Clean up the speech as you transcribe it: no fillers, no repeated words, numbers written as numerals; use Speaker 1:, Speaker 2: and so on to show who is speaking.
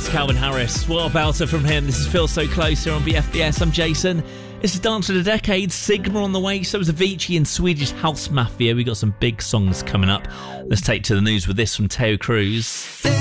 Speaker 1: Calvin Harris. What a belter from him. This is Feel So Close here on BFBS. I'm Jason. It's the Dance of the Decade. Sigma on the way. So is Avicii and Swedish House Mafia. We got some big songs coming up. Let's take to the news with this from Teo Cruz.